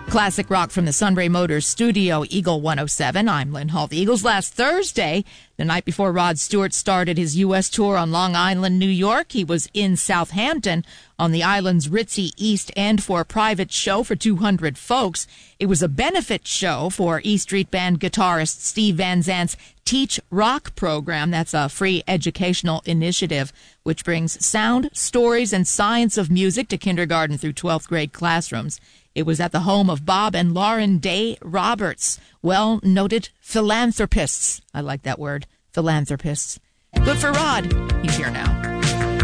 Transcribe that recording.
Classic rock from the Sunray Motors studio, Eagle 107. I'm Lynn Hall. The Eagles last Thursday, the night before Rod Stewart started his U.S. tour on Long Island, New York. He was in Southampton on the island's ritzy East End for a private show for 200 folks. It was a benefit show for E Street Band guitarist Steve Van Zant's Teach Rock program. That's a free educational initiative which brings sound, stories, and science of music to kindergarten through 12th grade classrooms. It was at the home of Bob and Lauren Day Roberts, well-noted philanthropists. I like that word, philanthropists. Good for Rod. He's here now.